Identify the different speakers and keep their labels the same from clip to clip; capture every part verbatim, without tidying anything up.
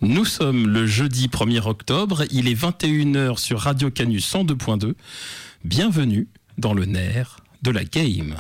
Speaker 1: Nous sommes le jeudi premier octobre, il est vingt et une heures sur Radio Canu cent deux point deux. Bienvenue dans le nerf de la game.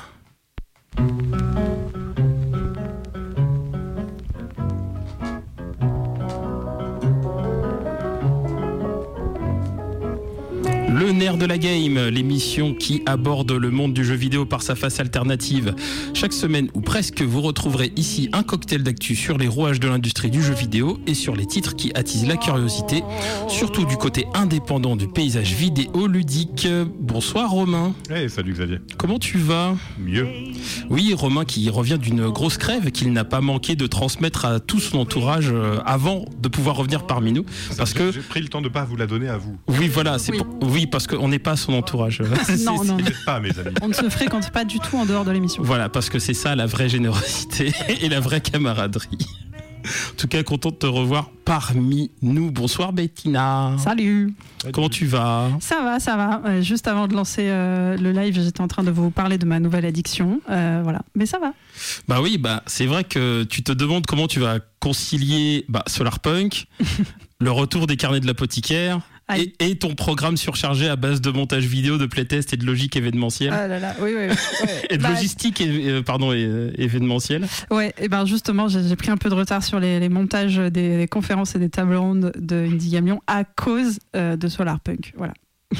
Speaker 1: Le nerf de la game, l'émission qui aborde le monde du jeu vidéo par sa face alternative. Chaque semaine ou presque, vous retrouverez ici un cocktail d'actu sur les rouages de l'industrie du jeu vidéo et sur les titres qui attisent la curiosité, surtout du côté indépendant du paysage vidéo ludique. Bonsoir Romain.
Speaker 2: Hey, salut Xavier.
Speaker 1: Comment tu vas ?
Speaker 2: Mieux.
Speaker 1: Oui, Romain qui revient d'une grosse crève qu'il n'a pas manqué de transmettre à tout son entourage avant de pouvoir revenir parmi nous.
Speaker 2: Ça,
Speaker 1: parce que
Speaker 2: j'ai pris le temps de pas vous la donner à vous.
Speaker 1: Oui, voilà, c'est
Speaker 3: Oui.
Speaker 1: pour... oui parce qu'on n'est pas son entourage.
Speaker 3: Non, non, non.
Speaker 2: Peut-être pas, mes amis.
Speaker 3: On ne se fréquente pas du tout en dehors de l'émission.
Speaker 1: Voilà, parce que c'est ça la vraie générosité et la vraie camaraderie. En tout cas, content de te revoir parmi nous. Bonsoir Bettina.
Speaker 3: Salut.
Speaker 1: Comment tu vas ?
Speaker 3: Ça va, ça va. Euh, juste avant de lancer euh, le live, j'étais en train de vous parler de ma nouvelle addiction. Euh, voilà, mais ça va.
Speaker 1: Bah oui, bah c'est vrai que tu te demandes comment tu vas concilier bah, Solarpunk, le retour des carnets de l'apothicaire. Et, et ton programme surchargé à base de montage vidéo, de playtest et de logique événementielle.
Speaker 3: Ah là là, oui, oui. oui.
Speaker 1: Et de
Speaker 3: bah,
Speaker 1: logistique et, euh, pardon, et, euh, événementielle.
Speaker 3: Ouais, et ben justement, j'ai, j'ai pris un peu de retard sur les, les montages des, des conférences et des tables rondes de Indie Gamion à cause euh, de Solarpunk. Voilà.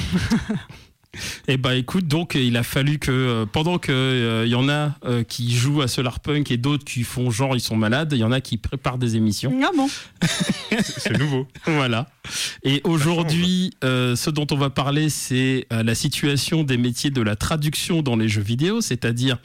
Speaker 1: Et bah écoute, donc il a fallu que euh, pendant que il euh, y en a euh, qui jouent à Solarpunk et d'autres qui font genre ils sont malades, il y en a qui préparent des émissions.
Speaker 3: Ah bon.
Speaker 2: c'est, c'est nouveau.
Speaker 1: Voilà. Et aujourd'hui, euh, ce dont on va parler, c'est euh, la situation des métiers de la traduction dans les jeux vidéo, c'est-à-dire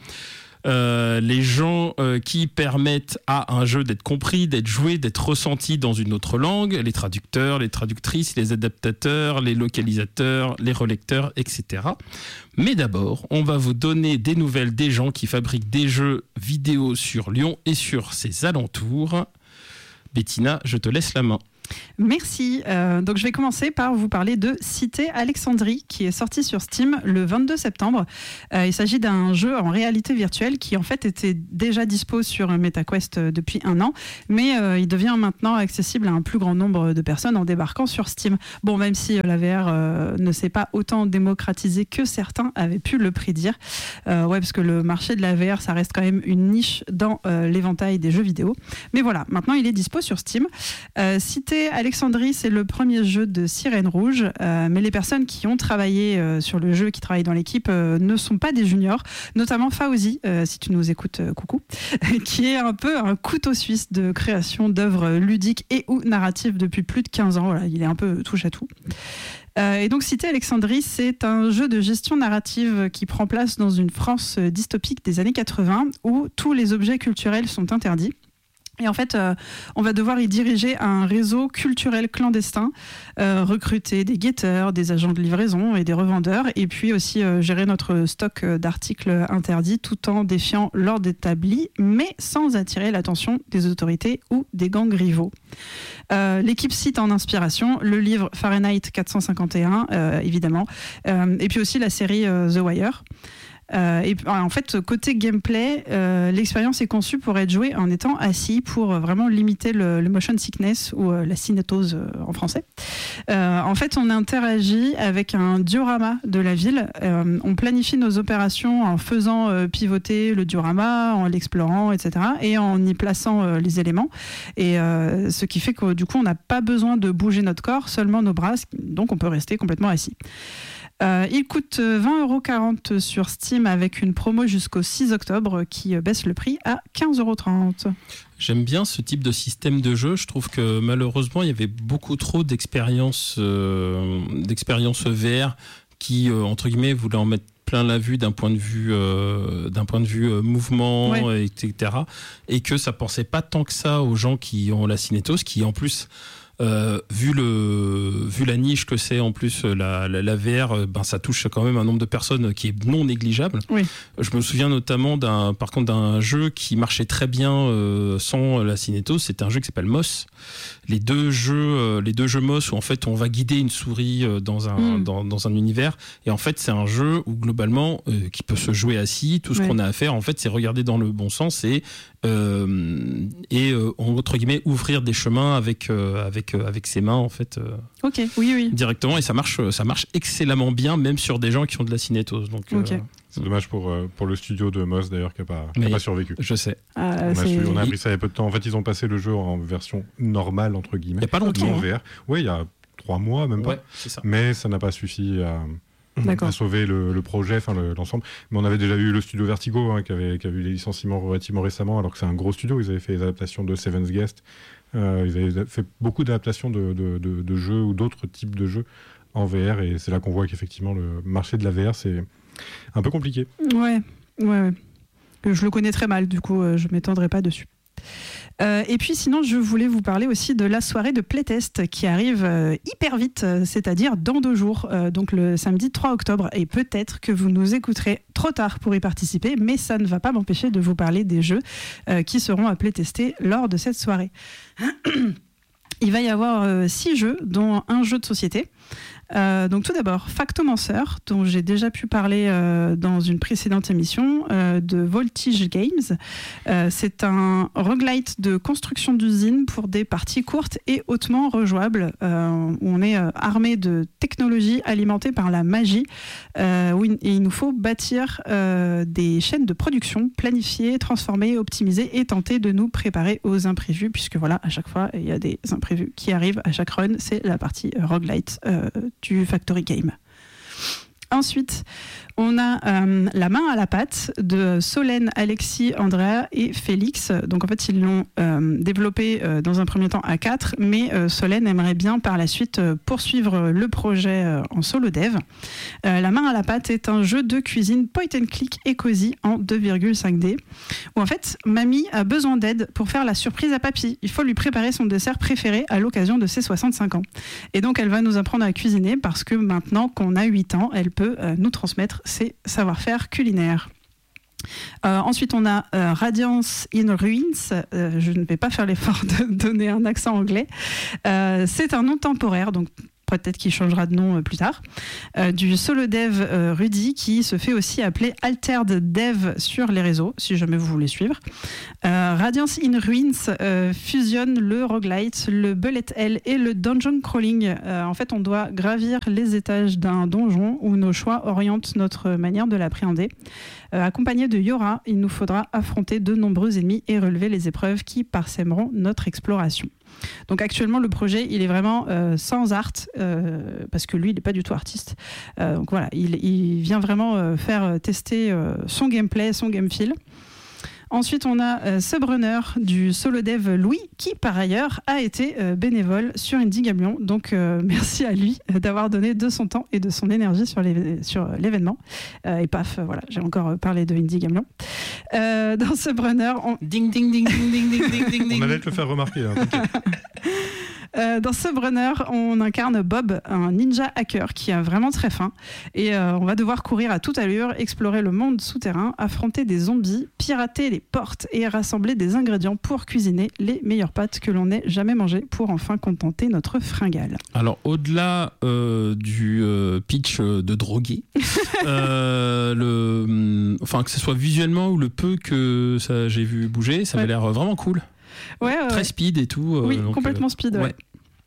Speaker 1: Euh, les gens euh, qui permettent à un jeu d'être compris, d'être joué, d'être ressenti dans une autre langue, les traducteurs, les traductrices, les adaptateurs, les localisateurs, les relecteurs, et cetera. Mais d'abord, on va vous donner des nouvelles des gens qui fabriquent des jeux vidéo sur Lyon et sur ses alentours. Bettina, je te laisse la main.
Speaker 3: Merci. Euh, donc je vais commencer par vous parler de Cité Alexandrie qui est sorti sur Steam le vingt-deux septembre. Euh, il s'agit d'un jeu en réalité virtuelle qui en fait était déjà dispo sur MetaQuest depuis un an, mais euh, il devient maintenant accessible à un plus grand nombre de personnes en débarquant sur Steam. Bon, même si euh, la V R euh, ne s'est pas autant démocratisée que certains avaient pu le prédire. Euh, ouais, parce que le marché de la V R, ça reste quand même une niche dans euh, l'éventail des jeux vidéo. Mais voilà, maintenant il est dispo sur Steam. Euh, Cité Alexandrie, c'est le premier jeu de Sirène Rouge, euh, mais les personnes qui ont travaillé euh, sur le jeu, qui travaillent dans l'équipe, euh, ne sont pas des juniors, notamment Fauzi, euh, si tu nous écoutes, euh, coucou, qui est un peu un couteau suisse de création d'œuvres ludiques et ou narratives depuis plus de quinze ans. Voilà, il est un peu touche à tout. Euh, et donc Cité Alexandrie, c'est un jeu de gestion narrative qui prend place dans une France dystopique des années quatre-vingts où tous les objets culturels sont interdits. Et en fait, euh, on va devoir y diriger un réseau culturel clandestin, euh, recruter des guetteurs, des agents de livraison et des revendeurs, et puis aussi euh, gérer notre stock d'articles interdits tout en défiant l'ordre établi, mais sans attirer l'attention des autorités ou des gangs rivaux. Euh, l'équipe cite en inspiration le livre Fahrenheit quatre cent cinquante et un, euh, évidemment, euh, et puis aussi la série euh, The Wire. Euh, et en fait, côté gameplay, euh, l'expérience est conçue pour être jouée en étant assis pour vraiment limiter le, le motion sickness ou euh, la cinétose euh, en français. Euh, en fait, on interagit avec un diorama de la ville. Euh, on planifie nos opérations en faisant euh, pivoter le diorama, en l'explorant, et cetera, et en y plaçant euh, les éléments. Et euh, ce qui fait que du coup, on n'a pas besoin de bouger notre corps, seulement nos bras, donc on peut rester complètement assis. Euh, il coûte vingt euros quarante sur Steam avec une promo jusqu'au six octobre qui baisse le prix à quinze euros trente.
Speaker 1: J'aime bien ce type de système de jeu. Je trouve que malheureusement, il y avait beaucoup trop d'expériences, euh, d'expériences V R qui, euh, entre guillemets, voulaient en mettre plein la vue d'un point de vue, euh, d'un point de vue euh, mouvement, ouais. et cetera. Et que ça pensait pas tant que ça aux gens qui ont la cinétose, qui en plus Euh, vu le vu la niche que c'est en plus la, la, la V R, ben ça touche quand même un nombre de personnes qui est non négligeable.
Speaker 3: Oui.
Speaker 1: Je me souviens notamment d'un par contre d'un jeu qui marchait très bien euh, sans la Cinétos. C'était un jeu qui s'appelle Moss. Les deux jeux euh, les deux jeux Moss où en fait on va guider une souris euh, dans un mm. dans, dans un univers, et en fait c'est un jeu où globalement euh, qui peut se jouer assis. Tout ce ouais. qu'on a à faire en fait c'est regarder dans le bon sens et euh, et euh, entre guillemets ouvrir des chemins avec euh, avec avec ses mains en fait euh,
Speaker 3: ok oui oui
Speaker 1: directement, et ça marche ça marche excellemment bien même sur des gens qui ont de la cinétose, donc
Speaker 3: okay.
Speaker 1: euh,
Speaker 2: c'est dommage pour pour le studio de Moss d'ailleurs qui a pas qui a pas survécu.
Speaker 1: Je sais.
Speaker 3: Ah,
Speaker 2: on, a su, on a appris ça il y a peu de temps. En fait ils ont passé le jeu en version normale entre guillemets.
Speaker 1: Il y a pas longtemps
Speaker 2: en V R. Oui, il y a trois mois même pas.
Speaker 1: Ouais, c'est ça.
Speaker 2: Mais ça n'a pas suffi à
Speaker 3: D'accord.
Speaker 2: à sauver le, le projet, enfin le, l'ensemble. Mais on avait déjà eu le studio Vertigo hein, qui, avait, qui a eu les licenciements relativement récemment, alors que c'est un gros studio. Ils avaient fait les adaptations de Seven's Guest. Euh, ils avaient fait beaucoup d'adaptations de, de, de, de jeux ou d'autres types de jeux en V R, et c'est là qu'on voit qu'effectivement le marché de la V R c'est un peu compliqué.
Speaker 3: Ouais, ouais, ouais. Je le connais très mal, du coup je m'étendrai pas dessus. Euh, et puis sinon, je voulais vous parler aussi de la soirée de playtest qui arrive euh, hyper vite, euh, c'est-à-dire dans deux jours, euh, donc le samedi trois octobre. Et peut-être que vous nous écouterez trop tard pour y participer, mais ça ne va pas m'empêcher de vous parler des jeux euh, qui seront à playtester lors de cette soirée. Il va y avoir euh, six jeux, dont un jeu de société. Euh, donc tout d'abord, Factomancer, dont j'ai déjà pu parler euh, dans une précédente émission, euh, de Voltige Games. Euh, c'est un roguelite de construction d'usine pour des parties courtes et hautement rejouables, euh, où on est euh, armé de technologies alimentées par la magie, euh, où il, et il nous faut bâtir euh, des chaînes de production, planifier, transformer, optimiser et tenter de nous préparer aux imprévus, puisque voilà, à chaque fois, il y a des imprévus qui arrivent à chaque run. C'est la partie roguelite euh, du Factory Game. Ensuite, on a euh, La main à la pâte de Solène, Alexis, Andrea et Félix. Donc en fait, ils l'ont euh, développé euh, dans un premier temps à quatre, mais euh, Solène aimerait bien par la suite euh, poursuivre le projet euh, en solo dev. Euh, La main à la pâte est un jeu de cuisine point and click et cosy en deux virgule cinq D, où en fait, mamie a besoin d'aide pour faire la surprise à papy. Il faut lui préparer son dessert préféré à l'occasion de ses soixante-cinq ans. Et donc elle va nous apprendre à cuisiner parce que maintenant qu'on a huit ans, elle peut euh, nous transmettre ses savoir-faire culinaires. Euh, ensuite, on a euh, Radiance in Ruins. Euh, je ne vais pas faire l'effort de donner un accent anglais. Euh, c'est un nom temporaire, donc peut-être qu'il changera de nom plus tard, euh, du solo dev euh, Rudy, qui se fait aussi appeler Altered Dev sur les réseaux, si jamais vous voulez suivre. Euh, Radiance in Ruins euh, fusionne le roguelite, le bullet hell et le dungeon crawling. Euh, en fait, on doit gravir les étages d'un donjon où nos choix orientent notre manière de l'appréhender. Euh, accompagné de Yora, il nous faudra affronter de nombreux ennemis et relever les épreuves qui parsèmeront notre exploration. Donc actuellement le projet il est vraiment euh, sans art euh, parce que lui il n'est pas du tout artiste, euh, donc voilà il, il vient vraiment euh, faire tester euh, son gameplay, son game feel. Ensuite, on a euh, Subrunner du solo dev Louis, qui par ailleurs a été euh, bénévole sur Indie Gameon. Donc euh, merci à lui euh, d'avoir donné de son temps et de son énergie sur, les, sur l'événement. Euh, et paf, euh, voilà, j'ai encore parlé de Indie Gameon. Euh, dans Subrunner, on... ding ding ding ding ding ding ding ding ding.
Speaker 2: On allait te le faire remarquer. Hein,
Speaker 3: Euh, dans Subrunner, on incarne Bob, un ninja hacker qui est vraiment très fin. Et euh, on va devoir courir à toute allure, explorer le monde souterrain, affronter des zombies, pirater les portes et rassembler des ingrédients pour cuisiner les meilleures pâtes que l'on ait jamais mangées pour enfin contenter notre fringale.
Speaker 1: Alors, au-delà euh, du euh, pitch de drogué, euh, le, enfin, que ce soit visuellement ou le peu que ça, j'ai vu bouger, ça ouais. avait l'air vraiment cool.
Speaker 3: Ouais, ouais,
Speaker 1: très
Speaker 3: ouais.
Speaker 1: speed et tout.
Speaker 3: Oui,
Speaker 1: euh, donc,
Speaker 3: complètement
Speaker 1: euh,
Speaker 3: speed. Ouais.
Speaker 1: Ouais.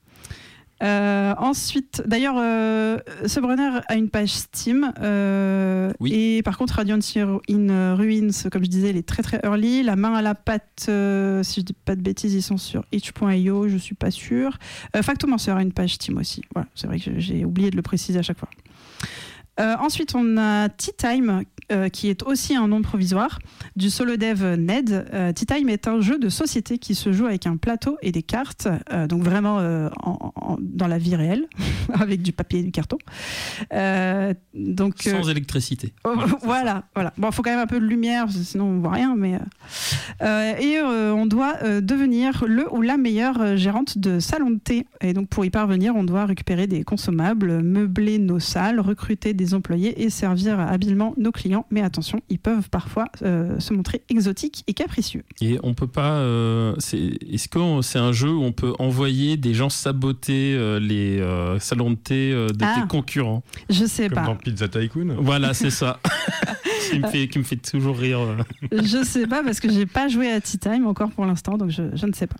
Speaker 3: Euh, ensuite, d'ailleurs, euh, Subrunner a une page Steam. Euh,
Speaker 1: oui.
Speaker 3: Et par contre, Radiant in Ruins, comme je disais, elle est très très early. La main à la pâte, euh, si je dis pas de bêtises, ils sont sur itch point i o, je suis pas sûre. Euh, Factomancer a une page Steam aussi. Voilà, c'est vrai que j'ai oublié de le préciser à chaque fois. Euh, ensuite, on a Tea Time euh, qui est aussi un nom provisoire, du solo dev Ned. Euh, Tea Time est un jeu de société qui se joue avec un plateau et des cartes, euh, donc vraiment euh, en, en, dans la vie réelle, avec du papier et du carton. Euh, donc,
Speaker 1: Sans
Speaker 3: euh,
Speaker 1: électricité.
Speaker 3: Oh, voilà, voilà. Bon, il faut quand même un peu de lumière, sinon on voit rien. Mais euh, et euh, on doit euh, devenir le ou la meilleure gérante de salon de thé. Et donc pour y parvenir, on doit récupérer des consommables, meubler nos salles, recruter des employés et servir habilement nos clients. Mais attention, ils peuvent parfois euh, se montrer exotiques et capricieux.
Speaker 1: Et on peut pas. Euh, c'est, est-ce que c'est un jeu où on peut envoyer des gens saboter euh, les euh, salons de thé euh, de
Speaker 3: Ah.
Speaker 1: tes concurrents?
Speaker 3: Je sais
Speaker 2: Comme
Speaker 3: pas.
Speaker 2: dans Pizza Tycoon.
Speaker 1: Voilà, c'est ça. qui, me fait, qui me fait toujours rire.
Speaker 3: Je sais pas parce que j'ai pas joué à Tea Time encore pour l'instant, donc je, je ne sais pas.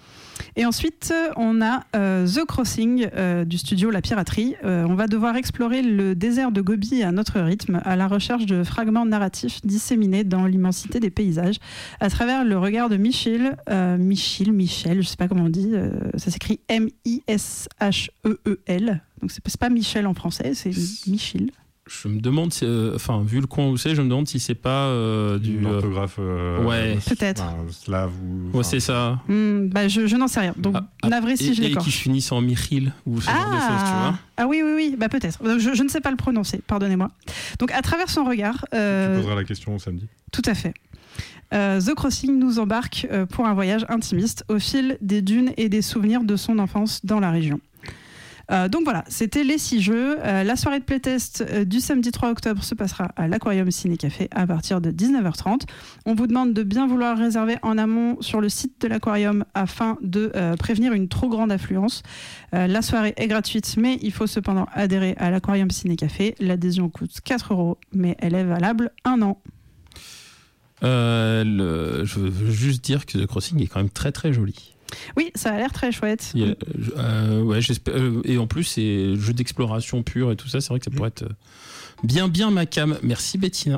Speaker 3: Et ensuite, on a euh, The Crossing euh, du studio La Piraterie. Euh, on va devoir explorer le désert de Gobi à notre rythme, à la recherche de fragments narratifs disséminés dans l'immensité des paysages, à travers le regard de Michel, euh, Michel, Michel, je sais pas comment on dit, euh, ça s'écrit M I S H E E L. Donc c'est, c'est pas Michel en français, c'est Michel.
Speaker 1: Je me demande, si, euh, enfin, vu le coin où c'est, je me demande si c'est pas euh, du.
Speaker 2: Une orthographe euh,
Speaker 1: ouais.
Speaker 3: Peut-être.
Speaker 2: Enfin, slave ou.
Speaker 1: Ouais, c'est ça.
Speaker 3: Hmm, bah je, je n'en sais rien. Donc,
Speaker 1: Ah,
Speaker 3: navré si
Speaker 1: et,
Speaker 3: je
Speaker 1: et
Speaker 3: l'écorche.
Speaker 1: qui finissent en Michil ou ce genre de choses, tu vois.
Speaker 3: Ah oui, oui, oui, bah peut-être. Je, je ne sais pas le prononcer, pardonnez-moi. Donc, à travers son regard. Euh,
Speaker 2: Tu poseras la question samedi.
Speaker 3: Tout à fait. Euh, The Crossing nous embarque euh, pour un voyage intimiste au fil des dunes et des souvenirs de son enfance dans la région. Euh, donc voilà, c'était les six jeux. Euh, la soirée de playtest euh, du samedi trois octobre se passera à l'Aquarium Ciné Café à partir de dix-neuf heures trente. On vous demande de bien vouloir réserver en amont sur le site de l'Aquarium afin de euh, prévenir une trop grande affluence. Euh, la soirée est gratuite, mais il faut cependant adhérer à l'Aquarium Ciné Café. L'adhésion coûte quatre euros, mais elle est valable un an.
Speaker 1: Euh, le, je veux juste dire que The Crossing est quand même très très joli.
Speaker 3: Oui, ça a l'air très chouette.
Speaker 1: Il y a, euh, ouais, j'espère, euh, et en plus, c'est jeu d'exploration pur et tout ça. C'est vrai que ça pourrait être bien, bien ma cam. Merci Bettina.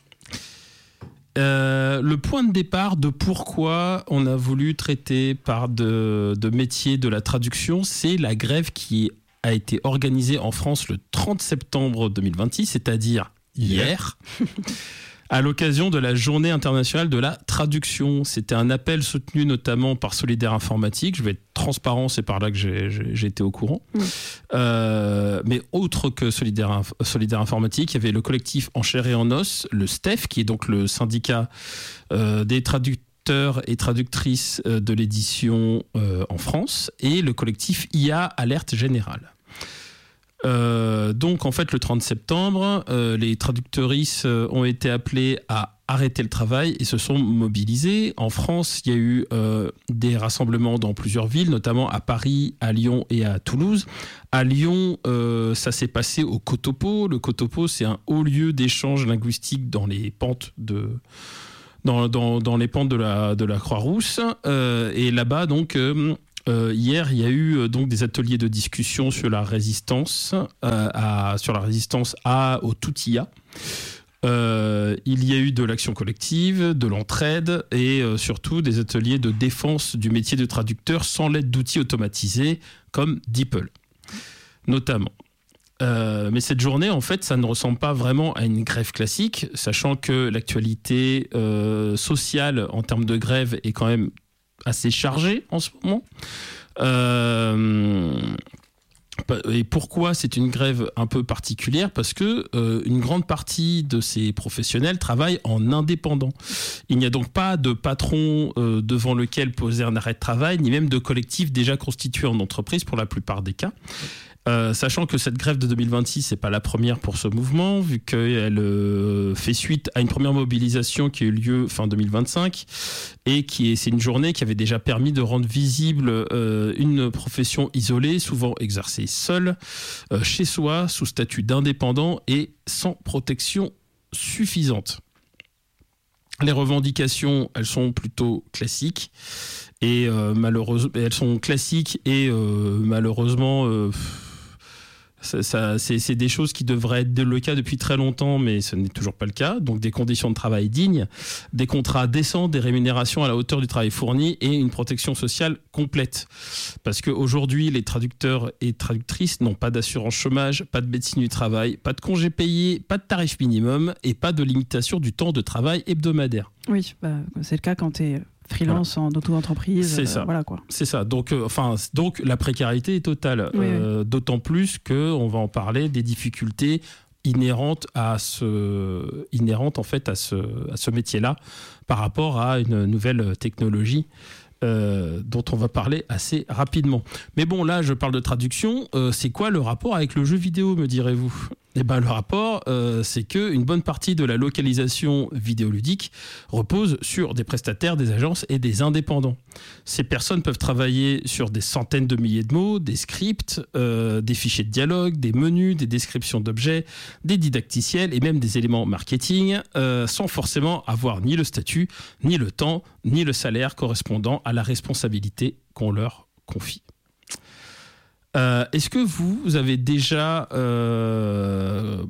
Speaker 1: Euh, le point de départ de pourquoi on a voulu traiter par de, de métier de la traduction, c'est la grève qui a été organisée en France le trente septembre deux mille vingt-six, c'est-à-dire hier. À l'occasion de la Journée internationale de la traduction. C'était un appel soutenu notamment par Solidaire Informatique. Je vais être transparent, c'est par là que j'ai, j'ai, j'ai été au courant. Mmh. Euh, mais autre que Solidaire, Solidaire Informatique, il y avait le collectif En chair et en os, le S T E F, qui est donc le syndicat euh, des traducteurs et traductrices de l'édition euh, en France, et le collectif I A Alerte Générale. Euh, donc en fait le trente septembre, euh, les traductrices euh, ont été appelées à arrêter le travail et se sont mobilisées. En France, il y a eu euh, des rassemblements dans plusieurs villes, notamment à Paris, à Lyon et à Toulouse. À Lyon, euh, ça s'est passé au Cotopo. Le Cotopo, c'est un haut lieu d'échange linguistique dans les pentes de... Dans, dans, dans les pentes de la, de la Croix-Rousse. Euh, et là-bas, donc... Euh, Euh, hier, il y a eu euh, donc des ateliers de discussion sur la résistance, euh, à, sur la résistance à, au tout I A. Euh, il y a eu de l'action collective, de l'entraide et euh, surtout des ateliers de défense du métier de traducteur sans l'aide d'outils automatisés comme DeepL, notamment. Euh, mais cette journée, en fait, ça ne ressemble pas vraiment à une grève classique, sachant que l'actualité euh, sociale en termes de grève est quand même assez chargé en ce moment. Euh, et pourquoi c'est une grève un peu particulière ? Parce que euh, une grande partie de ces professionnels travaillent en indépendant. Il n'y a donc pas de patron euh, devant lequel poser un arrêt de travail, ni même de collectif déjà constitué en entreprise pour la plupart des cas. Euh, sachant que cette grève de deux mille vingt-six, c'est pas la première pour ce mouvement, vu qu'elle euh, fait suite à une première mobilisation qui a eu lieu fin deux mille vingt-cinq, et qui est, c'est une journée qui avait déjà permis de rendre visible euh, une profession isolée, souvent exercée seule, euh, chez soi, sous statut d'indépendant et sans protection suffisante. Les revendications, elles sont plutôt classiques, et euh, malheureusement, elles sont classiques et euh, malheureusement... Euh, Ça, ça, c'est, c'est des choses qui devraient être le cas depuis très longtemps, mais ce n'est toujours pas le cas. Donc des conditions de travail dignes, des contrats décents, des rémunérations à la hauteur du travail fourni et une protection sociale complète. Parce qu'aujourd'hui, les traducteurs et traductrices n'ont pas d'assurance chômage, pas de médecine du travail, pas de congés payés, pas de tarif minimum et pas de limitation du temps de travail hebdomadaire.
Speaker 3: Oui, bah, c'est le cas quand tu es freelance voilà. en auto-entreprise.
Speaker 1: C'est ça.
Speaker 3: Euh, voilà quoi.
Speaker 1: C'est ça. Donc, euh, enfin, donc la précarité est totale.
Speaker 3: Oui,
Speaker 1: euh,
Speaker 3: oui.
Speaker 1: D'autant plus qu'on va en parler des difficultés inhérentes à ce, inhérentes en fait à ce, à ce métier-là par rapport à une nouvelle technologie. Euh, dont on va parler assez rapidement. Mais bon, là, je parle de traduction. Euh, c'est quoi le rapport avec le jeu vidéo, me direz-vous ? Eh ben, le rapport, euh, c'est qu'une bonne partie de la localisation vidéoludique repose sur des prestataires, des agences et des indépendants. Ces personnes peuvent travailler sur des centaines de milliers de mots, des scripts, euh, des fichiers de dialogue, des menus, des descriptions d'objets, des didacticiels et même des éléments marketing, euh, sans forcément avoir ni le statut, ni le temps, ni le salaire correspondant à la responsabilité qu'on leur confie. Euh, est-ce que vous, vous avez déjà euh,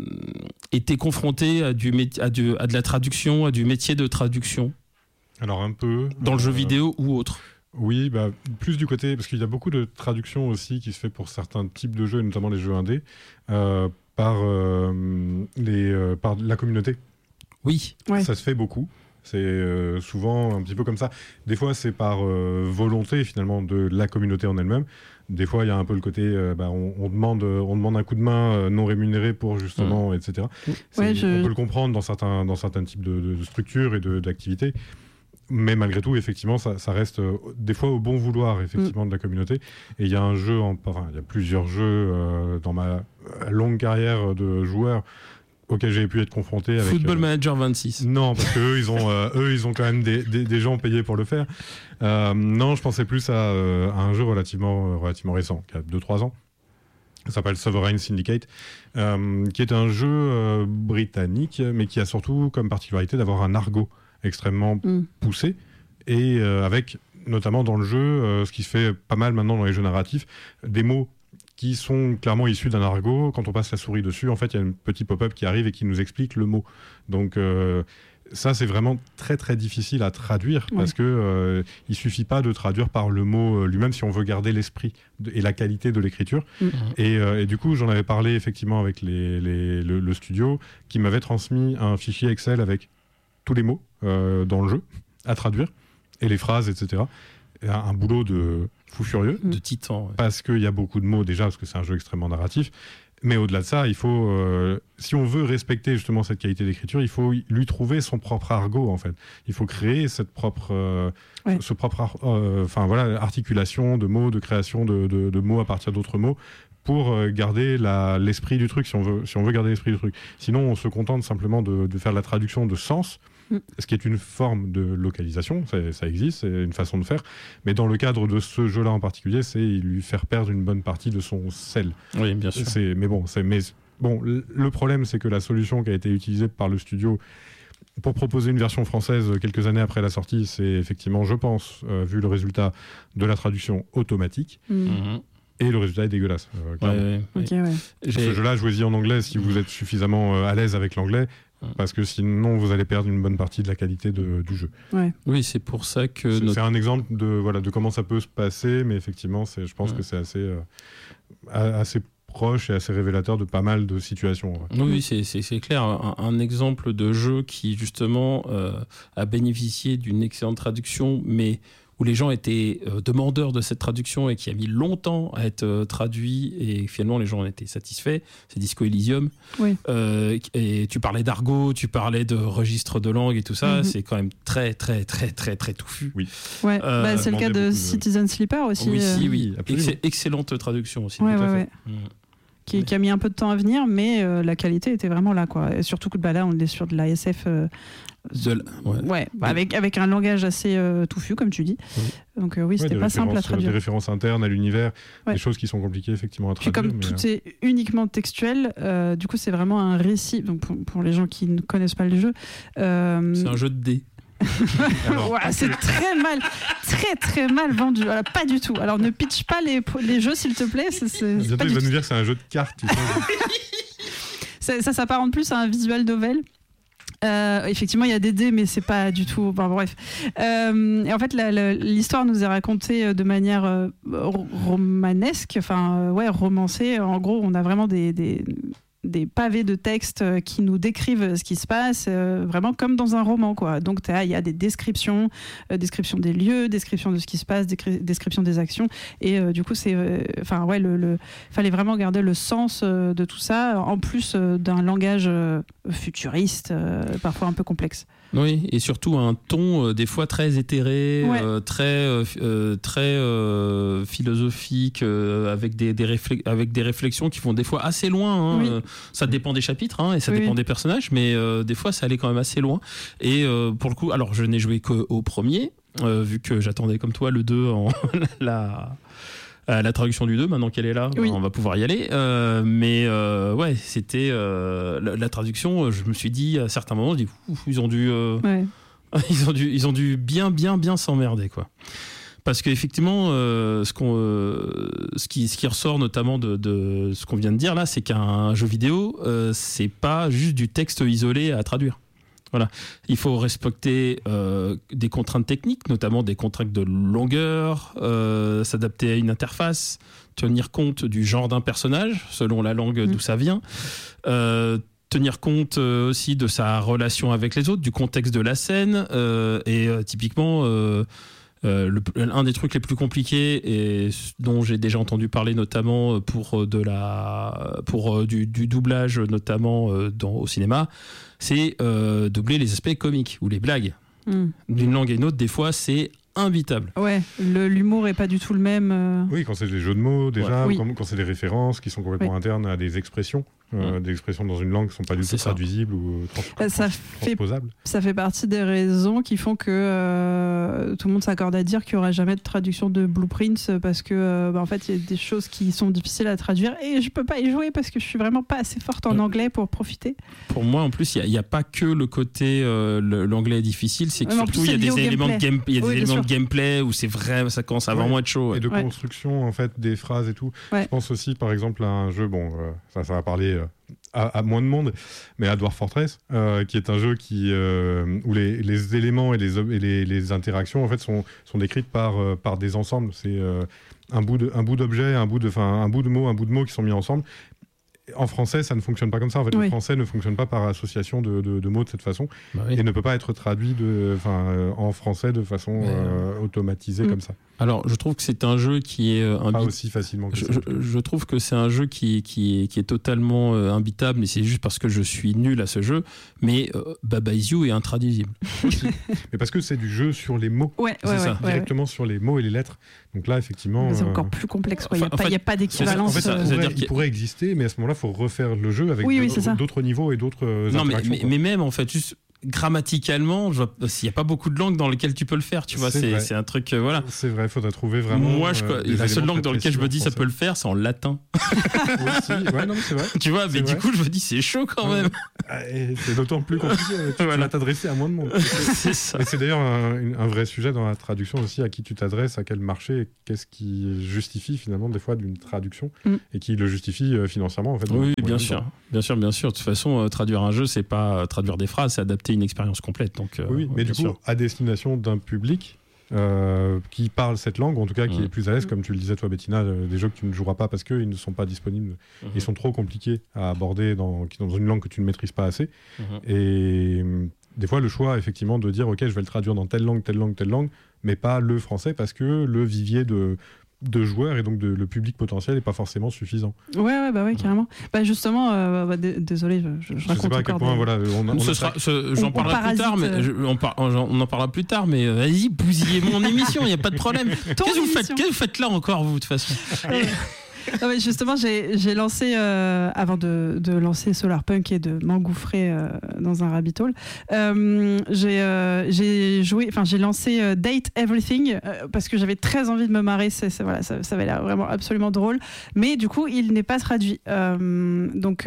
Speaker 1: été confronté à, du, à, du, à de la traduction, à du métier de traduction ?
Speaker 2: Alors un peu.
Speaker 1: Dans le
Speaker 2: euh,
Speaker 1: jeu vidéo ou autre ?
Speaker 2: Oui, bah, plus du côté, parce qu'il y a beaucoup de traduction aussi qui se fait pour certains types de jeux, notamment les jeux indés, euh, par, euh, les, euh, par la communauté.
Speaker 1: Oui.
Speaker 3: Ouais.
Speaker 2: Ça se fait beaucoup. C'est euh, souvent un petit peu comme ça. Des fois, c'est par euh, volonté finalement de la communauté en elle-même. Des fois, il y a un peu le côté, euh, bah, on, on, demande, on demande un coup de main euh, non rémunéré pour justement, mmh. et cetera.
Speaker 3: Ouais, je...
Speaker 2: On peut le comprendre dans certains, dans certains types de, de structures et de, d'activités. Mais malgré tout, effectivement, ça, ça reste euh, des fois au bon vouloir effectivement mmh. de la communauté. Et il y a un jeu, en, enfin, il y a plusieurs jeux euh, dans ma longue carrière de joueur auquel j'ai pu être confronté avec...
Speaker 1: Football
Speaker 2: euh,
Speaker 1: Manager vingt-six.
Speaker 2: Non, parce qu'eux, ils ont, euh, eux, ils ont quand même des, des, des gens payés pour le faire. Euh, non, je pensais plus à, euh, à un jeu relativement, euh, relativement récent, qui a deux trois ans. Ça s'appelle Sovereign Syndicate, euh, qui est un jeu euh, britannique, mais qui a surtout comme particularité d'avoir un argot extrêmement mm. poussé, et euh, avec, notamment dans le jeu, euh, ce qui se fait pas mal maintenant dans les jeux narratifs, des mots qui sont clairement issus d'un argot. Quand on passe la souris dessus, en fait, il y a un petit pop-up qui arrive et qui nous explique le mot. Donc euh, ça, c'est vraiment très très difficile à traduire, ouais. parce que euh, il suffit pas de traduire par le mot lui-même si on veut garder l'esprit de, et la qualité de l'écriture. Mmh. Et, euh, et du coup, j'en avais parlé effectivement avec les, les, le, le studio qui m'avait transmis un fichier Excel avec tous les mots euh, dans le jeu à traduire et les phrases, et cetera. Et un, un boulot de fou furieux,
Speaker 1: de titan, ouais.
Speaker 2: parce qu'il y a beaucoup de mots déjà, parce que c'est un jeu extrêmement narratif. Mais au-delà de ça, il faut, euh, si on veut respecter justement cette qualité d'écriture, il faut lui trouver son propre argot en fait. Il faut créer cette propre, euh, ouais. ce, ce propre, enfin euh, voilà, articulation de mots, de création de, de, de mots à partir d'autres mots, pour garder la, l'esprit du truc. Si on veut, si on veut garder l'esprit du truc. Sinon, on se contente simplement de, de faire la traduction de sens. Mm. Ce qui est une forme de localisation, ça, ça existe, c'est une façon de faire, mais dans le cadre de ce jeu-là en particulier, c'est lui faire perdre une bonne partie de son sel.
Speaker 1: Oui, bien sûr.
Speaker 2: C'est, mais bon, c'est, mais, bon, le problème, c'est que la solution qui a été utilisée par le studio pour proposer une version française quelques années après la sortie, c'est effectivement, je pense, euh, vu le résultat de la traduction automatique, mm. Mm-hmm. Et le résultat est dégueulasse. Euh,
Speaker 1: ouais, ouais, ouais.
Speaker 3: Okay, ouais.
Speaker 2: Ce jeu-là, jouez-y en anglais si vous êtes suffisamment euh, à l'aise avec l'anglais, parce que sinon vous allez perdre une bonne partie de la qualité de, du jeu.
Speaker 3: Ouais.
Speaker 1: Oui, c'est pour ça que...
Speaker 2: C'est,
Speaker 1: notre...
Speaker 2: c'est un exemple de, voilà, de comment ça peut se passer, mais effectivement, c'est, je pense ouais. que c'est assez, euh, assez proche et assez révélateur de pas mal de situations. Ouais.
Speaker 1: Oui, c'est, c'est, c'est clair. Un, un exemple de jeu qui, justement, euh, a bénéficié d'une excellente traduction, mais... où les gens étaient euh, demandeurs de cette traduction et qui a mis longtemps à être euh, traduit et finalement les gens en étaient satisfaits, c'est Disco Elysium.
Speaker 3: Oui.
Speaker 1: Euh, et tu parlais d'argot, tu parlais de registres de langue et tout ça, mm-hmm. c'est quand même très très très très très touffu.
Speaker 2: Oui.
Speaker 3: Ouais. Euh, bah, c'est le cas de Citizen Sleeper aussi.
Speaker 1: Oui,
Speaker 3: euh...
Speaker 1: si, oui. Ex- excellente traduction aussi.
Speaker 3: Ouais,
Speaker 1: tout
Speaker 3: ouais,
Speaker 1: à fait.
Speaker 3: Ouais. Mm. Qui, qui a mis un peu de temps à venir, mais euh, la qualité était vraiment là, quoi. Et surtout que bah, là, on est sur de l'A S F. Euh,
Speaker 1: De l... Ouais,
Speaker 3: ouais bah, avec, avec un langage assez euh, touffu, comme tu dis. Oui. Donc, euh, oui, ouais, c'était pas simple à traduire.
Speaker 2: Des références internes à l'univers, ouais. des choses qui sont compliquées, effectivement, à traduire.
Speaker 3: Puis, comme
Speaker 2: mais...
Speaker 3: tout est uniquement textuel, euh, du coup, c'est vraiment un récit. Donc, pour, pour les gens qui ne connaissent pas le jeu.
Speaker 1: Euh, c'est un jeu de dés.
Speaker 3: Alors, ouais, c'est très mal, très très mal vendu. Alors, pas du tout. Alors ne pitch pas les, les jeux, s'il te plaît. C'est, c'est,
Speaker 2: Bientôt,
Speaker 3: c'est pas
Speaker 2: il
Speaker 3: du
Speaker 2: va
Speaker 3: tout.
Speaker 2: nous dire que c'est un jeu de cartes. Tu sais.
Speaker 3: ça, ça s'apparente plus à un visual novel. Euh, effectivement, il y a des dés, mais c'est pas du tout. Bon, bref. Euh, et en fait, la, la, l'histoire nous est racontée de manière euh, romanesque, enfin, euh, ouais, romancée. En gros, on a vraiment des, des, des pavés de texte qui nous décrivent ce qui se passe, euh, vraiment comme dans un roman, quoi. Donc, il y a des descriptions, euh, descriptions des lieux, descriptions de ce qui se passe, décri- descriptions des actions. Et euh, du coup, c'est, enfin, euh, ouais, le, le, fallait vraiment garder le sens euh, de tout ça, en plus euh, d'un langage euh, futuriste, euh, parfois un peu complexe.
Speaker 1: Oui, et surtout un ton euh, des fois très éthéré,
Speaker 3: Ouais.
Speaker 1: euh, très, euh, très euh, philosophique, euh, avec, des, des réflex- avec des réflexions qui vont des fois assez loin. Hein.
Speaker 3: Oui.
Speaker 1: Euh, ça dépend des chapitres hein, et ça
Speaker 3: Oui,
Speaker 1: dépend
Speaker 3: oui.
Speaker 1: des personnages, mais euh, des fois ça allait quand même assez loin. Et euh, pour le coup, alors je n'ai joué qu'au premier, euh, vu que j'attendais comme toi le deux en la... Euh, la traduction du deux, maintenant qu'elle est là,
Speaker 3: Oui.
Speaker 1: on va pouvoir y aller. Euh, mais euh, ouais, c'était euh, la, la traduction. Je me suis dit à certains moments, je dis, ouf, ils ont dû, euh,
Speaker 3: Ouais.
Speaker 1: ils ont dû, ils ont dû bien, bien, bien s'emmerder, quoi. Parce qu'effectivement, euh, ce, qu'on, euh, ce, qui, ce qui ressort notamment de, de ce qu'on vient de dire là, c'est qu'un jeu vidéo, euh, c'est pas juste du texte isolé à traduire. Voilà. Il faut respecter euh, des contraintes techniques, notamment des contraintes de longueur, euh, s'adapter à une interface, tenir compte du genre d'un personnage, selon la langue
Speaker 3: Mmh.
Speaker 1: d'où ça vient, euh, tenir compte euh, aussi de sa relation avec les autres, du contexte de la scène, euh, et euh, typiquement... Euh, Euh, le, un des trucs les plus compliqués et dont j'ai déjà entendu parler notamment pour de la pour du, du doublage notamment dans, au cinéma, c'est euh, doubler les aspects comiques ou les blagues
Speaker 3: Mm.
Speaker 1: d'une langue à une autre. Des fois c'est imbitable.
Speaker 3: Ouais, le, l'humour est pas du tout le même. Euh...
Speaker 2: Oui, quand c'est des jeux de mots déjà,
Speaker 3: Ouais.
Speaker 2: ou
Speaker 3: Oui.
Speaker 2: quand, quand c'est des références qui sont complètement
Speaker 3: Oui.
Speaker 2: internes à des expressions, euh,
Speaker 1: Ouais.
Speaker 2: des expressions dans une langue qui ne sont pas du tout
Speaker 1: C'est ça.
Speaker 2: traduisibles ou trans-
Speaker 3: Euh, ça
Speaker 2: trans-
Speaker 3: fait-
Speaker 2: transposables.
Speaker 3: Ça fait partie des raisons qui font que euh, tout le monde s'accorde à dire qu'il n'y aura jamais de traduction de Blueprints parce que euh, bah, en fait il y a des choses qui sont difficiles à traduire et je peux pas y jouer parce que je suis vraiment pas assez forte en
Speaker 1: Ouais.
Speaker 3: anglais pour profiter.
Speaker 1: Pour moi, en plus, il n'y a, a pas que le côté euh, le- l'anglais est difficile, c'est que
Speaker 3: Ouais, mais en
Speaker 1: surtout
Speaker 3: plus,
Speaker 1: il y a
Speaker 3: c'est lié
Speaker 1: des
Speaker 3: au
Speaker 1: éléments de
Speaker 3: gameplay.
Speaker 1: game, il y a des
Speaker 3: Oui, bien
Speaker 1: éléments
Speaker 3: sûr.
Speaker 1: de gameplay où c'est vrai, ça commence à
Speaker 2: Ouais.
Speaker 1: vraiment être chaud. Ouais.
Speaker 2: Et de
Speaker 3: Ouais.
Speaker 2: construction en fait des phrases et tout.
Speaker 3: Ouais.
Speaker 2: Je pense aussi par exemple à un jeu, bon euh, ça ça va parler euh, à, à moins de monde, mais à Dwarf Fortress, euh, qui est un jeu qui euh, où les, les éléments et les, ob- et les, les interactions en fait sont, sont décrites par, euh, par des ensembles. C'est euh, un bout de un bout d'objet, un bout de enfin un bout de mots, un bout de mots qui sont mis ensemble. En français, ça ne fonctionne pas comme ça. En fait,
Speaker 3: Oui.
Speaker 2: le français ne fonctionne pas par association de, de, de mots de cette façon
Speaker 1: Bah oui.
Speaker 2: et ne peut pas être traduit de, enfin, euh, en français de façon
Speaker 1: Mais,
Speaker 2: euh, automatisée
Speaker 3: Mm.
Speaker 2: comme ça.
Speaker 1: Alors, je trouve que c'est un jeu qui est euh, un
Speaker 2: Pas
Speaker 1: bit-
Speaker 2: aussi facilement que
Speaker 1: Je,
Speaker 2: ça.
Speaker 1: je- je trouve que c'est un jeu qui, qui, est, qui est totalement euh, imbitable, mais c'est juste parce que je suis nul à ce jeu. Mais euh, Baba Is You est intraduisible.
Speaker 2: Mais parce que c'est du jeu sur les mots,
Speaker 3: Ouais,
Speaker 1: C'est
Speaker 3: ouais,
Speaker 1: ça.
Speaker 3: ouais, ouais, ouais.
Speaker 2: directement sur les mots et les lettres. Donc là, effectivement,
Speaker 3: C'est
Speaker 2: euh,
Speaker 3: encore plus complexe. quoi. Il n'y
Speaker 1: Enfin,
Speaker 3: a, pas-
Speaker 1: en
Speaker 3: il y a
Speaker 1: fait,
Speaker 3: pas
Speaker 2: en
Speaker 3: d'équivalence.
Speaker 1: fait, ça-
Speaker 3: euh,
Speaker 2: il,
Speaker 1: c'est-à-dire
Speaker 2: pourrait,
Speaker 1: qu'il y
Speaker 2: il
Speaker 1: a-
Speaker 2: pourrait exister, mais à ce moment-là, il faut refaire le jeu avec
Speaker 3: Oui, oui,
Speaker 2: d'autres-
Speaker 3: c'est ça.
Speaker 2: d'autres niveaux et d'autres euh,
Speaker 1: Non, mais,
Speaker 2: interactions.
Speaker 1: mais,
Speaker 2: quoi.
Speaker 1: mais même en fait, juste grammaticalement, je vois- il n'y a pas beaucoup de langues dans lesquelles tu peux le faire. Tu vois,
Speaker 2: C'est
Speaker 1: c'est,
Speaker 2: vrai.
Speaker 1: c'est un truc. euh, voilà.
Speaker 2: C'est vrai, il faudrait trouver vraiment.
Speaker 1: Moi, je,
Speaker 2: euh, des
Speaker 1: la seule
Speaker 2: éléments
Speaker 1: langue
Speaker 2: très
Speaker 1: dans laquelle je me
Speaker 2: précis
Speaker 1: dis
Speaker 2: en
Speaker 1: ça peut le faire, c'est en latin.
Speaker 2: français. Aussi, ouais, non, mais c'est vrai.
Speaker 1: Tu vois, mais
Speaker 2: C'est
Speaker 1: du
Speaker 2: vrai.
Speaker 1: coup, je me dis c'est chaud quand
Speaker 2: Ouais.
Speaker 1: même.
Speaker 2: Ah, et c'est d'autant plus compliqué. Tu
Speaker 1: Voilà.
Speaker 2: vas t'adresser à moins de monde.
Speaker 1: c'est ça.
Speaker 2: Et c'est d'ailleurs un, une- un vrai sujet dans la traduction aussi, à qui tu t'adresses, à quel marché, et qu'est-ce qui justifie finalement des fois d'une traduction
Speaker 3: Mm.
Speaker 2: et qui le justifie euh, financièrement en fait.
Speaker 1: Oui,
Speaker 2: dans-
Speaker 1: bien
Speaker 2: dans-
Speaker 1: sûr, bien sûr, bien sûr. De toute façon, euh, traduire un jeu, c'est pas euh, traduire des phrases, c'est adapter une expérience complète. Donc, euh,
Speaker 2: Oui, mais
Speaker 1: bien
Speaker 2: du coup,
Speaker 1: sûr.
Speaker 2: à destination d'un public euh, qui parle cette langue, ou en tout cas qui
Speaker 1: Mm.
Speaker 2: est plus à l'aise, comme tu le disais toi, Bettina, euh, des jeux que tu ne joueras pas parce qu'ils ne sont pas disponibles,
Speaker 1: Mhm.
Speaker 2: ils sont trop compliqués à aborder dans, qui- dans une langue que tu ne maîtrises pas assez.
Speaker 1: Mhm.
Speaker 2: Et hum, des fois, le choix, effectivement, de dire, OK, je vais le traduire dans telle langue, telle langue, telle langue, mais pas le français, parce que le vivier de, de joueurs et donc de, le public potentiel n'est pas forcément suffisant.
Speaker 3: Ouais, ouais, bah ouais, carrément. Bah justement, euh, bah, d- désolé, je, je, je
Speaker 2: Je ne sais
Speaker 3: raconte
Speaker 2: pas à quel
Speaker 3: encore
Speaker 2: point,
Speaker 3: des-
Speaker 2: voilà, on, on
Speaker 1: Ce
Speaker 2: attaque-
Speaker 1: sera, ce- j'en
Speaker 3: on
Speaker 1: parlerai plus tard,
Speaker 3: parasite,
Speaker 1: mais je- on, par- j'en- on en parlera plus tard. Mais euh, vas-y, bousillez mon émission, il n'y a pas de problème.
Speaker 3: Ton
Speaker 1: Qu'est-ce que vous faites,
Speaker 3: émission.
Speaker 1: qu'est-ce que vous faites là encore, vous, de toute façon?
Speaker 3: Non, mais justement, j'ai, j'ai lancé, euh, avant de, de lancer Solarpunk et de m'engouffrer euh, dans un rabbit hole, euh, j'ai, euh, j'ai joué, enfin j'ai lancé euh, Date Everything euh, parce que j'avais très envie de me marrer. C'est, c'est, voilà, ça, ça avait l'air vraiment absolument drôle. Mais du coup, il n'est pas traduit. Euh, donc,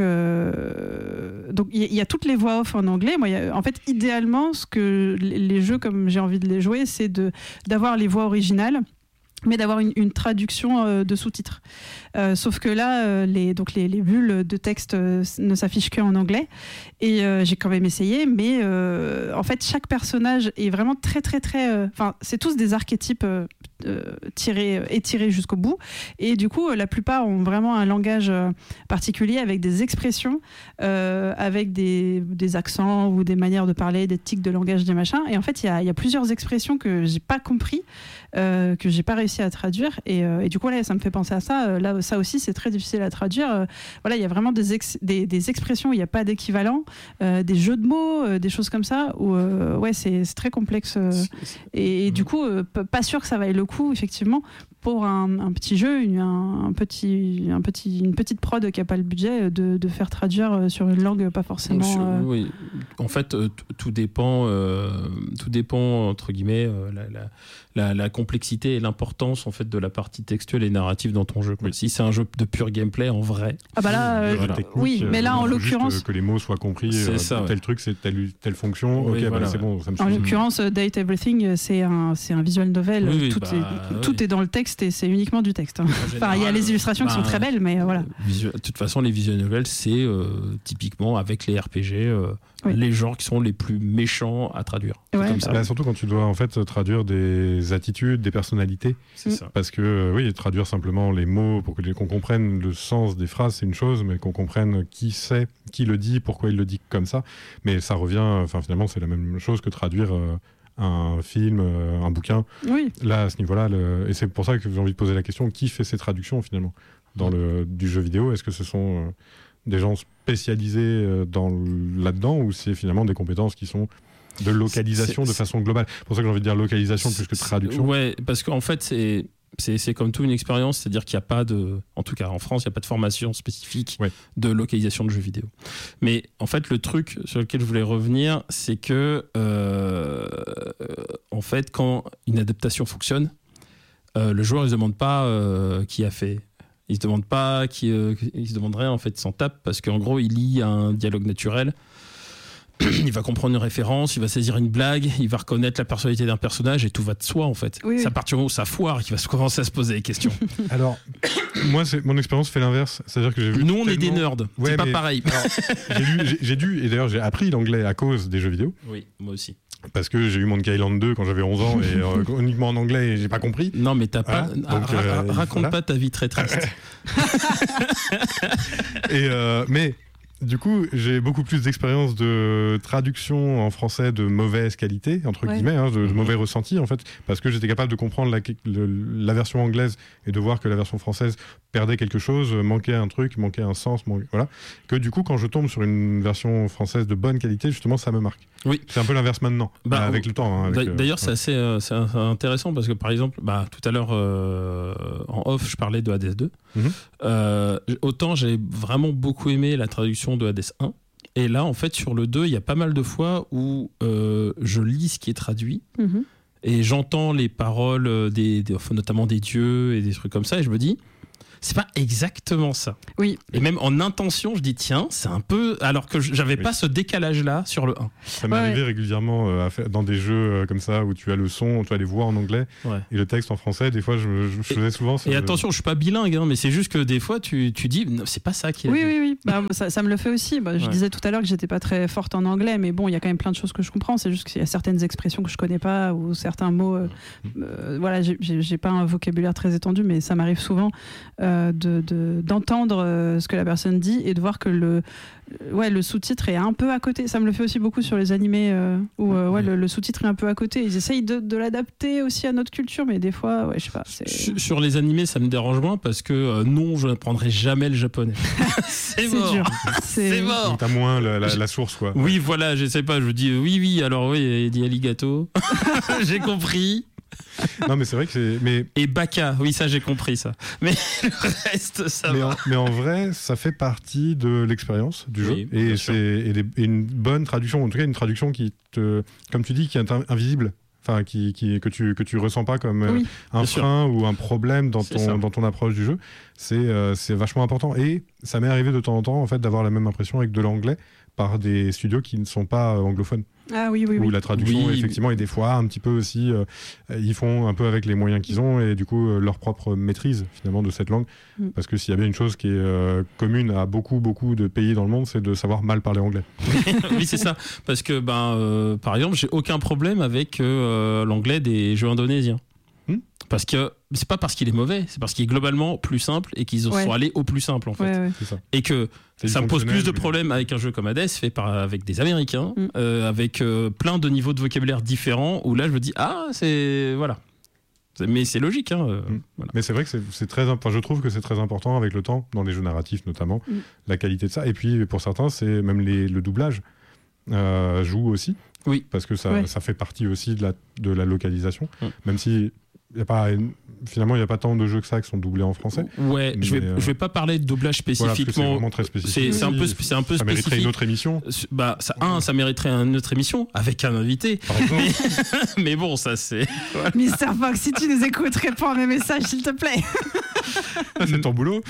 Speaker 3: euh, donc il y, y a toutes les voix off en anglais. Moi, y a, en fait, idéalement, ce que les jeux, comme j'ai envie de les jouer, c'est de, d'avoir les voix originales, mais d'avoir une, une traduction euh, de sous-titres. Euh, sauf que là, euh, les, donc les, les bulles de texte euh, ne s'affichent qu'en anglais. Et euh, j'ai quand même essayé, mais euh, en fait, chaque personnage est vraiment très, très, très... Enfin, euh, c'est tous des archétypes euh, euh, tirés, étirés jusqu'au bout. Et du coup, la plupart ont vraiment un langage euh, particulier, avec des expressions, euh, avec des, des accents ou des manières de parler, des tics de langage, des machins. Et en fait, il y a, y a plusieurs expressions que j'ai pas compris, euh, que j'ai pas réussi à traduire. Et, euh, et du coup, là, ça me fait penser à ça. Là, ça aussi, c'est très difficile à traduire. Euh, voilà, il y a vraiment des, ex- des, des expressions où il n'y a pas d'équivalent, euh, des jeux de mots, euh, des choses comme ça, où euh, ouais, c'est, c'est très complexe. Euh, et, et du coup, euh, p- pas sûr que ça vaille le coup, effectivement, pour un, un petit jeu, une, un, un petit, un petit, une petite prod qui n'a pas le budget, de, de faire traduire sur une langue pas forcément... Euh...
Speaker 1: Oui, en fait, euh, t- tout dépend, euh, tout dépend, entre guillemets, euh, la, la, la, la complexité et l'importance en fait, de la partie textuelle et narrative dans ton jeu. Oui. Si c'est un jeu de pur gameplay, en vrai...
Speaker 3: Ah bah là, euh, voilà. Oui, mais là, en l'occurrence...
Speaker 2: Juste que les mots soient compris,
Speaker 1: c'est
Speaker 2: euh,
Speaker 1: ça,
Speaker 2: tel
Speaker 1: ouais.
Speaker 2: truc, c'est telle, telle fonction,
Speaker 1: oui,
Speaker 2: ok,
Speaker 1: voilà,
Speaker 2: bah, c'est
Speaker 1: ouais.
Speaker 2: bon, ça me
Speaker 3: En
Speaker 2: suffit.
Speaker 3: l'occurrence, Date Everything, c'est un, c'est un visual novel,
Speaker 1: oui,
Speaker 3: tout,
Speaker 1: bah,
Speaker 3: est,
Speaker 1: oui.
Speaker 3: tout est dans le texte et c'est uniquement du texte. Enfin, il y a les illustrations
Speaker 1: bah,
Speaker 3: qui sont très belles, mais euh, voilà.
Speaker 1: De toute façon, les visual novels, c'est euh, typiquement avec les R P G, euh, oui. les genres qui sont les plus méchants à traduire.
Speaker 3: Ouais,
Speaker 1: comme ça.
Speaker 2: Bah, surtout quand tu dois en fait traduire des attitudes, des personnalités.
Speaker 1: C'est mmh. ça.
Speaker 2: Parce que euh, oui, traduire simplement les mots pour que, qu'on comprenne le sens des phrases, c'est une chose, mais qu'on comprenne qui c'est, qui le dit, pourquoi il le dit comme ça. Mais ça revient, enfin finalement, c'est la même chose que traduire. Euh, un film, euh, un bouquin.
Speaker 3: Oui.
Speaker 2: Là, à ce niveau-là, le... et c'est pour ça que j'ai envie de poser la question, qui fait ces traductions finalement dans le du jeu vidéo? Est-ce que ce sont euh, des gens spécialisés euh, dans là-dedans ou c'est finalement des compétences qui sont de localisation c'est, c'est, de façon globale? C'est pour ça que j'ai envie de dire localisation plus que traduction.
Speaker 1: Ouais, parce qu'en fait, c'est C'est, c'est comme tout une expérience, c'est-à-dire qu'il n'y a pas de, en tout cas en France, il n'y a pas de formation spécifique ouais. de localisation de jeux vidéo. Mais en fait, le truc sur lequel je voulais revenir, c'est que, euh, en fait, quand une adaptation fonctionne, euh, le joueur ne se demande pas euh, qui a fait. Il se demande pas qui, euh, il se demande rien en fait, il s'en tape parce qu'en gros, il lit un dialogue naturel. Il va comprendre une référence, il va saisir une blague, il va reconnaître la personnalité d'un personnage et tout va de soi en fait. Oui, c'est à partir du moment où ça foire qu'il va commencer à se poser des questions.
Speaker 2: Alors, moi, c'est, mon expérience fait l'inverse. C'est-à-dire que j'ai vu
Speaker 1: Nous, on
Speaker 2: tellement...
Speaker 1: est des nerds, ouais, c'est pas pareil.
Speaker 2: Alors, j'ai, lu, j'ai, j'ai dû, et d'ailleurs j'ai appris l'anglais à cause des jeux vidéo.
Speaker 1: Oui, moi aussi.
Speaker 2: Parce que j'ai eu Monkey Island deux quand j'avais onze ans et euh, uniquement en anglais et j'ai pas compris.
Speaker 1: Non, mais t'as
Speaker 2: voilà.
Speaker 1: pas.
Speaker 2: Donc,
Speaker 1: ra-
Speaker 2: euh,
Speaker 1: raconte
Speaker 2: voilà.
Speaker 1: pas ta vie très triste.
Speaker 2: et euh, mais. Du coup, j'ai beaucoup plus d'expérience de traduction en français de mauvaise qualité, entre ouais. guillemets, hein, de, de mauvais ressenti, en fait, parce que j'étais capable de comprendre la, le, la version anglaise et de voir que la version française perdait quelque chose, manquait un truc, manquait un sens, manquait, voilà. Que du coup, quand je tombe sur une version française de bonne qualité, justement, ça me marque.
Speaker 1: Oui.
Speaker 2: C'est un peu l'inverse maintenant, bah, avec le temps. Hein, avec,
Speaker 1: d'ailleurs,
Speaker 2: euh,
Speaker 1: c'est assez euh, c'est intéressant parce que, par exemple, bah, tout à l'heure, euh, en off, je parlais de Hades deux. Mm-hmm. Euh, autant j'ai vraiment beaucoup aimé la traduction de Hades un. Et là, en fait, sur le deux, il y a pas mal de fois où euh, je lis ce qui est traduit mm-hmm. et j'entends les paroles, des, des, notamment des dieux et des trucs comme ça, et je me dis, c'est pas exactement ça.
Speaker 3: Oui.
Speaker 1: Et même en intention, je dis, tiens, c'est un peu... Alors que j'avais oui. pas ce décalage-là sur le un.
Speaker 2: Ça m'est ouais. arrivé régulièrement euh, à faire, dans des jeux euh, comme ça, où tu as le son, tu as les voix en anglais, ouais. et le texte en français. Des fois, je, je faisais
Speaker 1: et,
Speaker 2: souvent...
Speaker 1: Et attention, je suis pas bilingue, hein, mais c'est juste que des fois, tu, tu dis, non, c'est pas ça qui est...
Speaker 3: Oui, oui, oui. Bah, ça, ça me le fait aussi. Bah, je ouais. disais tout à l'heure que j'étais pas très forte en anglais, mais bon, il y a quand même plein de choses que je comprends. C'est juste qu'il y a certaines expressions que je connais pas, ou certains mots... Euh, euh, voilà, j'ai, j'ai pas un vocabulaire très étendu, mais ça m'arrive souvent euh, de... de d'entendre euh, ce que la personne dit et de voir que le, ouais, le sous-titre est un peu à côté. Ça me le fait aussi beaucoup sur les animés euh, où euh, ouais, le, le sous-titre est un peu à côté. Ils essayent de, de l'adapter aussi à notre culture, mais des fois, ouais, je sais pas. C'est...
Speaker 1: Sur les animés, ça me dérange moins parce que euh, non, je n'apprendrai jamais le japonais. c'est, c'est mort.
Speaker 3: Dur. C'est...
Speaker 1: c'est mort.
Speaker 2: T'as moins la, la, la source, quoi.
Speaker 1: Oui, voilà, je sais pas. Je dis oui, oui, alors oui, il dit alligato. J'ai compris.
Speaker 2: Non, mais c'est vrai que c'est. Mais...
Speaker 1: Et Baka, oui, ça j'ai compris ça. Mais le reste, ça
Speaker 2: mais
Speaker 1: va.
Speaker 2: En, mais en vrai, ça fait partie de l'expérience du jeu.
Speaker 1: Oui,
Speaker 2: et c'est et des, et une bonne traduction, en tout cas une traduction qui te, comme tu dis, qui est invisible. Enfin, qui, qui, que tu que tu ressens pas comme euh,
Speaker 3: Oui,
Speaker 2: un frein sûr. Ou un problème dans ton dans ton approche du jeu, c'est euh, c'est vachement important. Et ça m'est arrivé de temps en temps en fait d'avoir la même impression avec de l'anglais par des studios qui ne sont pas euh, anglophones.
Speaker 3: Ah oui, oui, oui.
Speaker 2: Où la traduction,
Speaker 1: oui.
Speaker 2: effectivement, et des fois un petit peu aussi, euh, ils font un peu avec les moyens qu'ils ont et du coup euh, leur propre maîtrise finalement de cette langue. Mm. Parce que s'il y a bien une chose qui est euh, commune à beaucoup beaucoup de pays dans le monde, c'est de savoir mal parler anglais.
Speaker 1: Oui, c'est ça. Parce que ben, euh, par exemple, j'ai aucun problème avec euh, l'anglais des jeux indonésiens. Mm. Parce que c'est pas parce qu'il est mauvais, c'est parce qu'il est globalement plus simple et qu'ils ouais. sont allés au plus simple en fait.
Speaker 3: Ouais, ouais.
Speaker 2: C'est ça.
Speaker 1: Et que ça me pose plus de problèmes avec un jeu comme Hades fait par, avec des Américains, mm. euh, avec euh, plein de niveaux de vocabulaire différents, où là je me dis ah c'est voilà. Mais c'est logique. Hein, euh,
Speaker 2: mm.
Speaker 1: voilà.
Speaker 2: Mais c'est vrai que c'est, c'est très, enfin, je trouve que c'est très important avec le temps, dans les jeux narratifs notamment, mm. la qualité de ça. Et puis pour certains, c'est même les, le doublage euh, joue aussi.
Speaker 1: Oui.
Speaker 2: Parce que ça,
Speaker 3: ouais.
Speaker 2: ça fait partie aussi de la, de la localisation,
Speaker 1: mm.
Speaker 2: même si y a pas, finalement, il n'y a pas tant de jeux que ça qui sont doublés en français.
Speaker 1: Ouais, mais je vais, euh... je vais pas parler de doublage spécifiquement.
Speaker 2: Voilà, c'est vraiment très spécifique.
Speaker 1: C'est, c'est un peu, c'est un peu
Speaker 2: ça
Speaker 1: spécifique.
Speaker 2: mériterait une autre émission.
Speaker 1: Bah, ça, un, ça mériterait une autre émission avec un invité. Mais, mais bon, ça c'est.
Speaker 3: Voilà. mister Fox, si tu nous écoutes, réponds à mes messages, s'il te plaît.
Speaker 2: C'est ton boulot.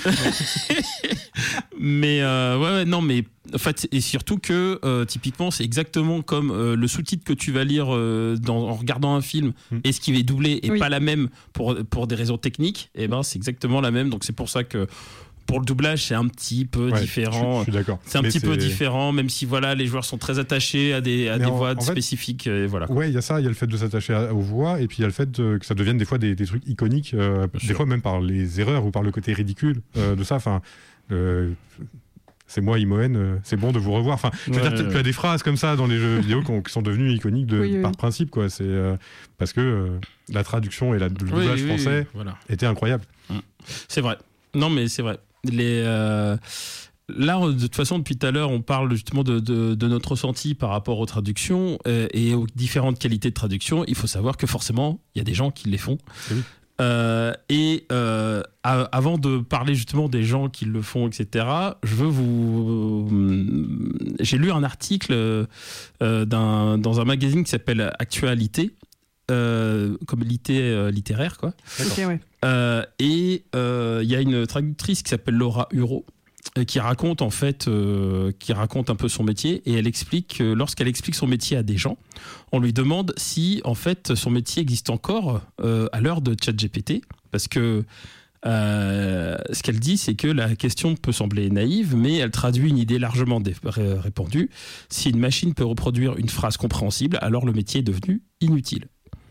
Speaker 1: Mais euh, ouais, ouais, non, mais en fait, et surtout que euh, typiquement, c'est exactement comme euh, le sous-titre que tu vas lire euh, dans, en regardant un film, mm. et ce qui est doublé et oui. pas la même pour pour des raisons techniques. Et ben, c'est exactement la même. Donc c'est pour ça que pour le doublage, c'est un petit peu
Speaker 2: ouais,
Speaker 1: différent.
Speaker 2: Je, je suis d'accord.
Speaker 1: C'est un
Speaker 2: mais
Speaker 1: petit
Speaker 2: c'est...
Speaker 1: peu différent, même si voilà, les joueurs sont très attachés à des à mais des en, voix en spécifiques. Fait, et voilà.
Speaker 2: Ouais, il y a ça, il y a le fait de s'attacher à, aux voix, et puis il y a le fait de, que ça devienne des fois des, des trucs iconiques, euh, des sûr. fois même par les erreurs ou par le côté ridicule euh, de ça. Enfin. Euh, c'est moi, Imoen, euh, c'est bon de vous revoir. Enfin, je veux ouais, dire, tu, tu as des phrases comme ça dans les jeux vidéo qui sont devenues iconiques de, oui, par oui. principe, quoi. C'est euh, parce que euh, la traduction et la, le doublage oui, français oui, voilà. étaient incroyables.
Speaker 1: C'est vrai. Non, mais c'est vrai. Les euh, là, de toute façon, depuis tout à l'heure, on parle justement de, de, de notre ressenti par rapport aux traductions euh, et aux différentes qualités de traduction. Il faut savoir que forcément, il y a des gens qui les font. Oui. Euh, et euh, à, avant de parler justement des gens qui le font, et cetera, je veux vous. Euh, j'ai lu un article euh, d'un, dans un magazine qui s'appelle Actualité, euh, comme lité, euh, littéraire, quoi.
Speaker 3: Okay, ouais.
Speaker 1: euh, et il euh, y a une traductrice qui s'appelle Laura Huro, qui raconte en fait, euh, qui raconte un peu son métier, et elle explique que lorsqu'elle explique son métier à des gens, on lui demande si en fait son métier existe encore euh, à l'heure de ChatGPT, parce que euh, ce qu'elle dit, c'est que la question peut sembler naïve, mais elle traduit une idée largement dé- répandue. Si une machine peut reproduire une phrase compréhensible, alors le métier est devenu inutile.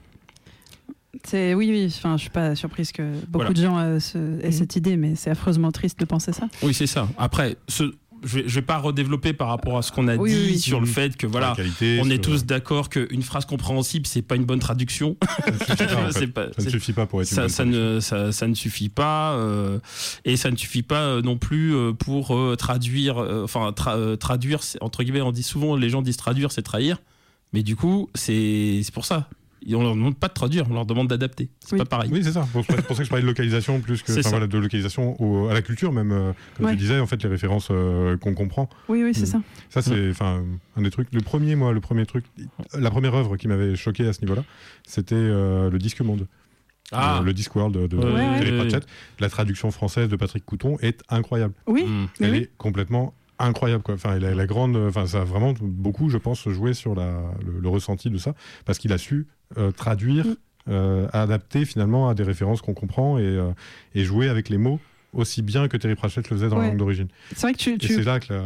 Speaker 3: C'est, oui, oui, enfin, je suis pas surprise que beaucoup voilà. de gens euh, se, aient mmh. cette idée, mais c'est affreusement triste de penser ça.
Speaker 1: Oui, c'est ça. Après, ce, je vais, je vais pas redévouler par rapport à ce qu'on a oui, dit oui, sur oui. le fait que voilà, qualité, on est tous vrai. d'accord qu'une phrase compréhensible, c'est pas une bonne traduction.
Speaker 2: Ça, pas, en fait. pas, ça ne suffit pas pour être
Speaker 1: ça,
Speaker 2: une bonne
Speaker 1: ça ne, ça, ça ne suffit pas, euh, et ça ne suffit pas euh, non plus euh, pour euh, traduire. Euh, enfin, tra- euh, traduire, entre guillemets, on dit souvent, les gens disent traduire, c'est trahir, mais du coup, c'est, c'est pour ça. Et on leur demande pas de traduire, on leur demande d'adapter. C'est
Speaker 2: oui.
Speaker 1: pas pareil.
Speaker 2: Oui, c'est ça. C'est pour ça que je parlais de localisation plus que voilà, de localisation au, à la culture, même. Euh, comme ouais. tu disais, en fait, les références euh, qu'on comprend.
Speaker 3: Oui, oui, c'est mmh.
Speaker 2: ça. Ça, c'est enfin un des trucs. Le premier, moi, le premier truc, la première œuvre qui m'avait choqué à ce niveau-là, c'était euh, le Disque Monde. Ah. Le, le Discworld de, de
Speaker 3: ouais,
Speaker 2: Terry
Speaker 3: ouais.
Speaker 2: Pratchett. La traduction française de Patrick Couton est incroyable.
Speaker 3: Oui. Mmh.
Speaker 2: Elle
Speaker 3: oui.
Speaker 2: est complètement incroyable, quoi. Enfin, la, la grande, enfin, ça a vraiment beaucoup, je pense, joué sur la, le, le ressenti de ça, parce qu'il a su euh, traduire, mmh. euh, adapter finalement à des références qu'on comprend et, euh, et jouer avec les mots aussi bien que Terry Pratchett le faisait dans ouais. la langue d'origine.
Speaker 3: C'est vrai que tu, tu...
Speaker 2: Et c'est là que la,